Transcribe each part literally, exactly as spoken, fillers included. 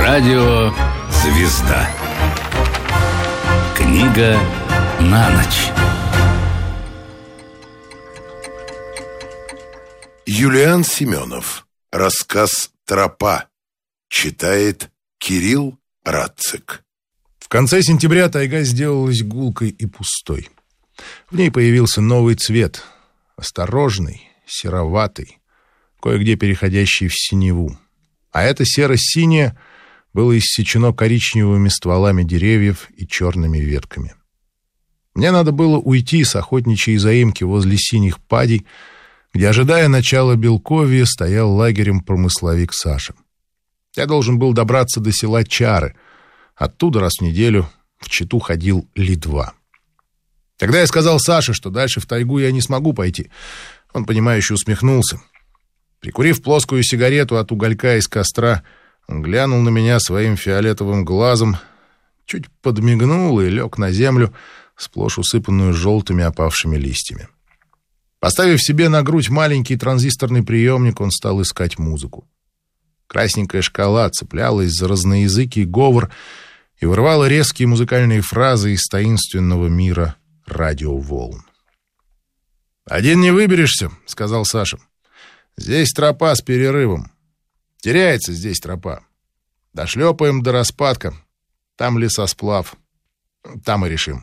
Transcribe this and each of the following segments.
Радио «Звезда». Книга на ночь. Юлиан Семенов. Рассказ «Тропа». Читает Кирилл Радцик. В конце сентября тайга сделалась гулкой и пустой. В ней появился новый цвет, осторожный, сероватый, кое-где переходящий в синеву. А это серо-синее было иссечено коричневыми стволами деревьев и черными ветками. Мне надо было уйти с охотничьей заимки возле синих падей, где, ожидая начала Белковья, стоял лагерем промысловик Саша. Я должен был добраться до села Чары. Оттуда раз в неделю в Читу ходил Ли-два. Когда я сказал Саше, что дальше в тайгу я не смогу пойти, он, понимающе усмехнулся. Прикурив плоскую сигарету от уголька из костра, он глянул на меня своим фиолетовым глазом, чуть подмигнул и лег на землю, сплошь усыпанную желтыми опавшими листьями. Поставив себе на грудь маленький транзисторный приемник, он стал искать музыку. Красненькая шкала цеплялась за разноязыкий говор и вырывала резкие музыкальные фразы из таинственного мира радиоволн. «Один не выберешься», — сказал Саша. «Здесь тропа с перерывом. Теряется здесь тропа. Дошлепаем до Распадка. Там лесосплав. Там и решим».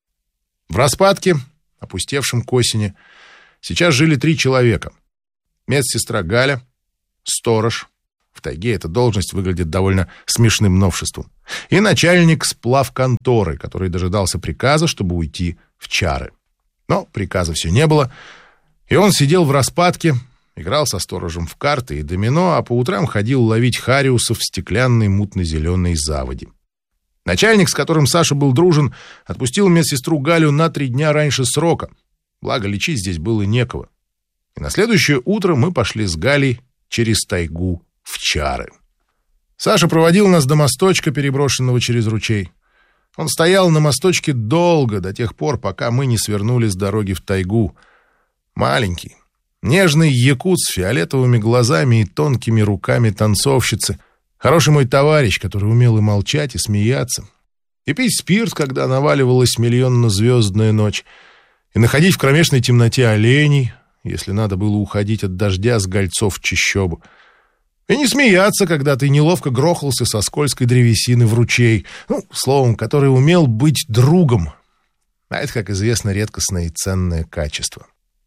В Распадке, опустевшем к осени, сейчас жили три человека. Медсестра Галя, сторож. В тайге эта должность выглядит довольно смешным новшеством. И начальник сплавконторы, который дожидался приказа, чтобы уйти в Чары. Но приказа все не было, и он сидел в Распадке, играл со сторожем в карты и домино, а по утрам ходил ловить хариусов в стеклянной мутно-зеленой заводе. Начальник, с которым Саша был дружен, отпустил медсестру Галю на три дня раньше срока. Благо, лечить здесь было некого. И на следующее утро мы пошли с Галей через тайгу в Чары. Саша проводил нас до мосточка, переброшенного через ручей. Он стоял на мосточке долго, до тех пор, пока мы не свернули с дороги в тайгу. Маленький, нежный якут с фиолетовыми глазами и тонкими руками танцовщицы. Хороший мой товарищ, который умел и молчать, и смеяться. И пить спирт, когда наваливалась миллионно-звездная ночь. И находить в кромешной темноте оленей, если надо было уходить от дождя с гольцов в чащобу. И не смеяться, когда ты неловко грохался со скользкой древесины в ручей. Ну, словом, который умел быть другом. А это, как известно, редкостное и ценное качество.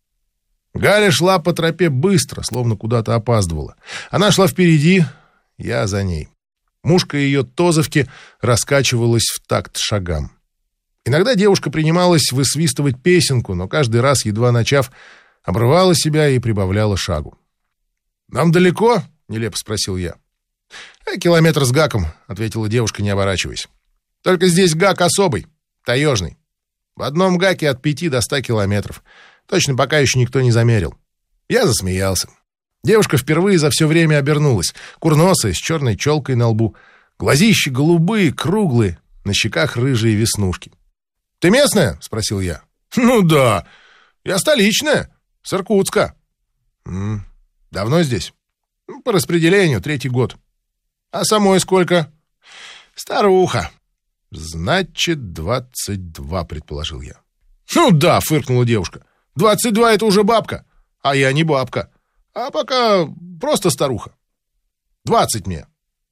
Галя шла по тропе быстро, словно куда-то опаздывала. Она шла впереди, я за ней. Мушка ее тозовки раскачивалась в такт шагам. Иногда девушка принималась высвистывать песенку, но каждый раз, едва начав, обрывала себя и прибавляла шагу. «Нам далеко?» — нелепо спросил я. «Э, «Километр с гаком», — ответила девушка, не оборачиваясь. «Только здесь гак особый, таежный. В одном гаке от пяти до ста километров. Точно пока еще никто не замерил». Я засмеялся. Девушка впервые за все время обернулась. Курносая, с черной челкой на лбу. Глазищи голубые, круглые, на щеках рыжие веснушки. «Ты местная?» — спросил я. «Ну да, я столичная, с Иркутска». «М-м, давно здесь?» «По распределению, третий год». «А самой сколько?» «Старуха». «Значит, двадцать два», — предположил я. «Ну да», — фыркнула девушка. «Двадцать два — это уже бабка, а я не бабка, а пока просто старуха. Двадцать мне».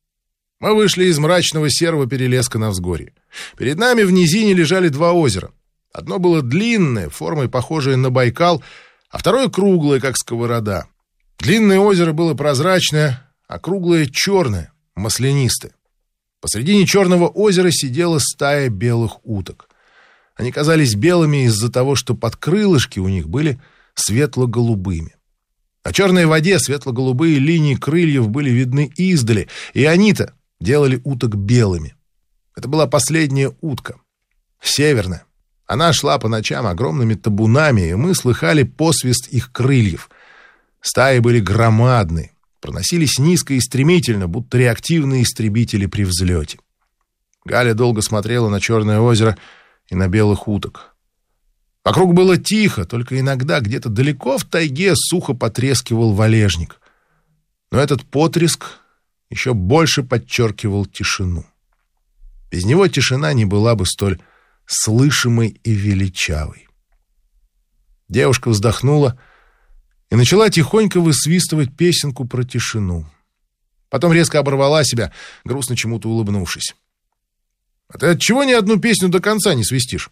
Мы вышли из мрачного серого перелеска на взгорье. Перед нами в низине лежали два озера. Одно было длинное, формой похожее на Байкал, а второе круглое, как сковорода. Длинное озеро было прозрачное, а круглое — черное, маслянистое. Посредине черного озера сидела стая белых уток. Они казались белыми из-за того, что подкрылышки у них были светло-голубыми. На черной воде светло-голубые линии крыльев были видны издали, и они-то делали уток белыми. Это была последняя утка, северная. Она шла по ночам огромными табунами, и мы слыхали посвист их крыльев. Стаи были громадные, проносились низко и стремительно, будто реактивные истребители при взлете. Галя долго смотрела на черное озеро и на белых уток. Вокруг было тихо, только иногда где-то далеко в тайге сухо потрескивал валежник. Но этот потреск еще больше подчеркивал тишину. Без него тишина не была бы столь слышимой и величавой. Девушка вздохнула и начала тихонько высвистывать песенку про тишину. Потом резко оборвала себя, грустно чему-то улыбнувшись. «А ты отчего ни одну песню до конца не свистишь?»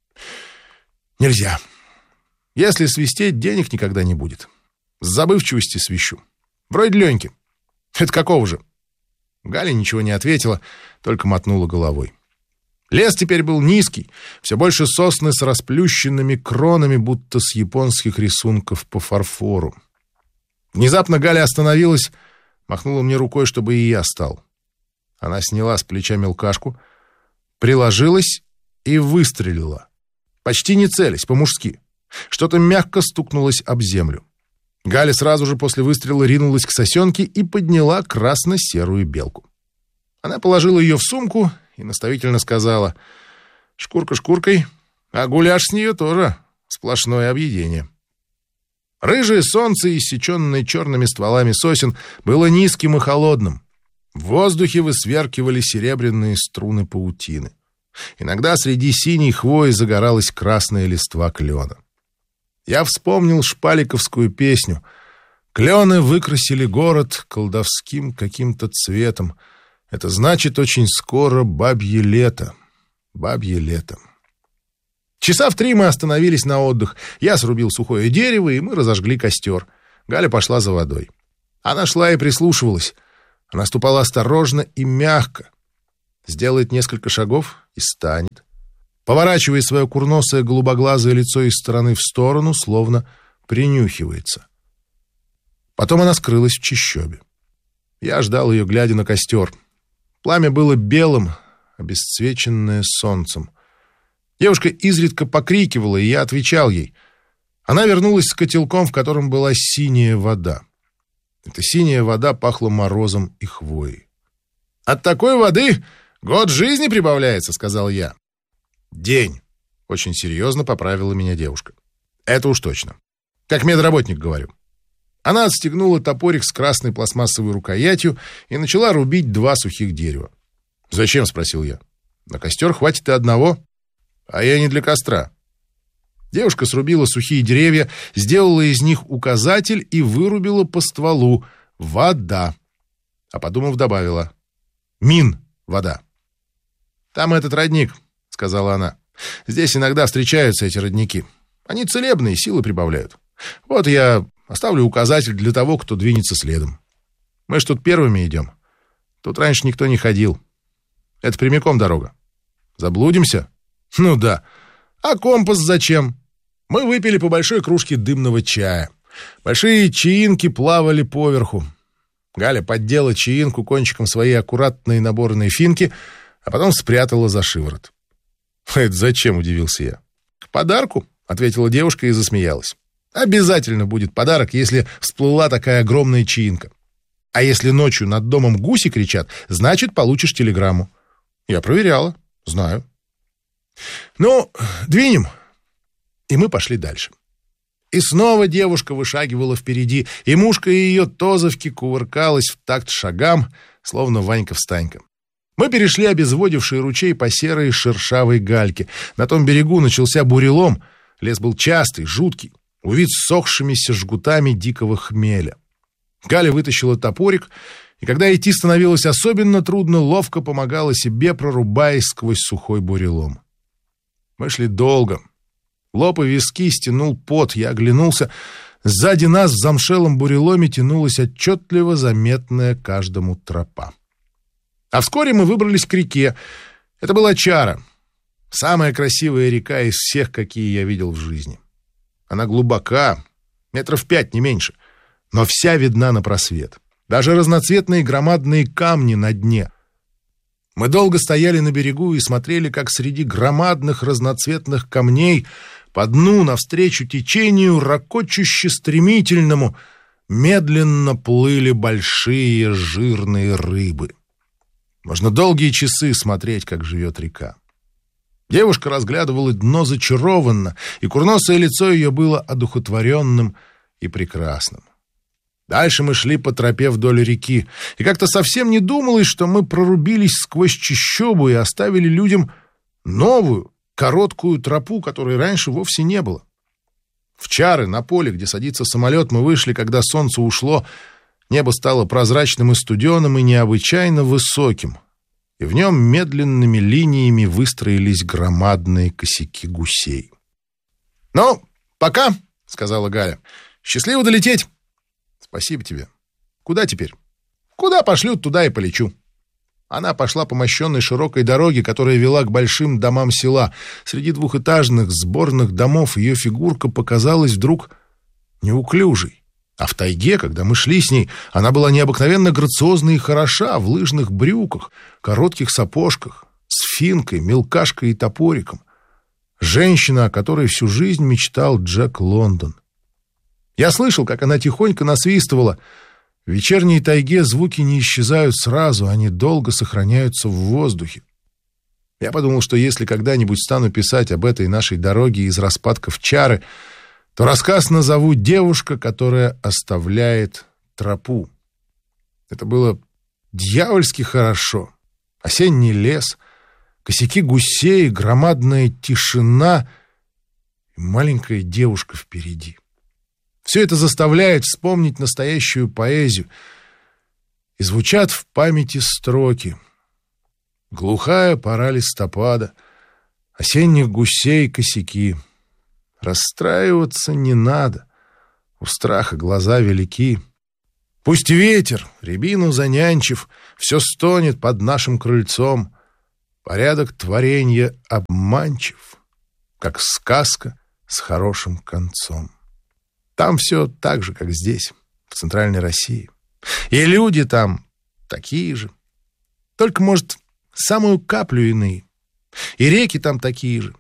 «Нельзя. Если свистеть, денег никогда не будет. С забывчивости свищу. Вроде Леньки. Это какого же?» Галя ничего не ответила, только мотнула головой. Лес теперь был низкий, все больше сосны с расплющенными кронами, будто с японских рисунков по фарфору. Внезапно Галя остановилась, махнула мне рукой, чтобы и я стал. Она сняла с плеча мелкашку, приложилась и выстрелила. Почти не целясь, по-мужски. Что-то мягко стукнулось об землю. Галя сразу же после выстрела ринулась к сосенке и подняла красно-серую белку. Она положила ее в сумку и наставительно сказала: «Шкурка шкуркой, а гуляш с нее тоже сплошное объедение». Рыжее солнце, иссеченное черными стволами сосен, было низким и холодным. В воздухе высверкивали серебряные струны паутины. Иногда среди синей хвои загоралась красная листва клена. Я вспомнил шпаликовскую песню. Клены выкрасили город колдовским каким-то цветом. Это значит, очень скоро бабье лето. Бабье лето. Часа в три мы остановились на отдых. Я срубил сухое дерево, и мы разожгли костер. Галя пошла за водой. Она шла и прислушивалась. Она ступала осторожно и мягко. Сделает несколько шагов и станет. Поворачивая свое курносое голубоглазое лицо из стороны в сторону, словно принюхивается. Потом она скрылась в чащобе. Я ждал ее, глядя на костер. Пламя было белым, обесцвеченное солнцем. Девушка изредка покрикивала, и я отвечал ей. Она вернулась с котелком, в котором была синяя вода. Эта синяя вода пахла морозом и хвоей. «От такой воды год жизни прибавляется», — сказал я. «День», — очень серьезно поправила меня девушка. «Это уж точно. Как медработник говорю». Она отстегнула топорик с красной пластмассовой рукоятью и начала рубить два сухих дерева. «Зачем?» — спросил я. «На костер хватит и одного, а я не для костра». Девушка срубила сухие деревья, сделала из них указатель и вырубила по стволу «вода». А подумав, добавила «мин вода». «Там этот родник», — сказала она. «Здесь иногда встречаются эти родники. Они целебные, силы прибавляют. Вот я оставлю указатель для того, кто двинется следом. Мы ж тут первыми идем. Тут раньше никто не ходил. Это прямиком дорога. Заблудимся? Ну да. А компас зачем? Мы выпили по большой кружке дымного чая. Большие чаинки плавали поверху. Галя поддела чаинку кончиком своей аккуратной наборной финки, а потом спрятала за шиворот. «Это зачем?» — удивился я. «К подарку», — ответила девушка и засмеялась. «Обязательно будет подарок, если всплыла такая огромная чаинка. А если ночью над домом гуси кричат, значит, получишь телеграмму». Я проверяла, знаю. «Ну, двинем». И мы пошли дальше. И снова девушка вышагивала впереди, и мушка ее тозовки кувыркалась в такт шагам, словно Ванька-встанька. Мы перешли обезводивший ручей по серой шершавой гальке. На том берегу начался бурелом. Лес был частый, жуткий, увит ссохшимися жгутами дикого хмеля. Галя вытащила топорик, и когда идти становилось особенно трудно, ловко помогала себе, прорубаясь сквозь сухой бурелом. Мы шли долго. Лоб и виски стянул пот. Я оглянулся. Сзади нас в замшелом буреломе тянулась отчетливо заметная каждому тропа. А вскоре мы выбрались к реке. Это была Чара. Самая красивая река из всех, какие я видел в жизни. Она глубока, метров пять, не меньше, но вся видна напросвет. Даже разноцветные громадные камни на дне. Мы долго стояли на берегу и смотрели, как среди громадных разноцветных камней по дну навстречу течению, ракочуще стремительному, медленно плыли большие жирные рыбы. Можно долгие часы смотреть, как живет река. Девушка разглядывала дно зачарованно, и курносое лицо ее было одухотворенным и прекрасным. Дальше мы шли по тропе вдоль реки, и как-то совсем не думалось, что мы прорубились сквозь чащобу и оставили людям новую, короткую тропу, которой раньше вовсе не было. В Чары, на поле, где садится самолет, мы вышли, когда солнце ушло, небо стало прозрачным и студеным и необычайно высоким, и в нем медленными линиями выстроились громадные косяки гусей. «Ну, пока», — сказала Галя. «Счастливо долететь». «Спасибо тебе. Куда теперь?» «Куда пошлют, туда и полечу». Она пошла по мощенной широкой дороге, которая вела к большим домам села. Среди двухэтажных сборных домов ее фигурка показалась вдруг неуклюжей. А в тайге, когда мы шли с ней, она была необыкновенно грациозна и хороша в лыжных брюках, коротких сапожках, с финкой, мелкашкой и топориком. Женщина, о которой всю жизнь мечтал Джек Лондон. Я слышал, как она тихонько насвистывала. В вечерней тайге звуки не исчезают сразу, они долго сохраняются в воздухе. Я подумал, что если когда-нибудь стану писать об этой нашей дороге из распадков Чары, то рассказ назову «Девушка, которая оставляет тропу». Это было дьявольски хорошо. Осенний лес, косяки гусей, громадная тишина и маленькая девушка впереди. Все это заставляет вспомнить настоящую поэзию. И звучат в памяти строки. Глухая пора листопада, осенних гусей косяки. Расстраиваться не надо, у страха глаза велики. Пусть ветер, рябину занянчив, все стонет под нашим крыльцом. Порядок творенья обманчив, как сказка с хорошим концом. Там все так же, как здесь, в Центральной России. И люди там такие же. Только, может, самую каплю иные. И реки там такие же.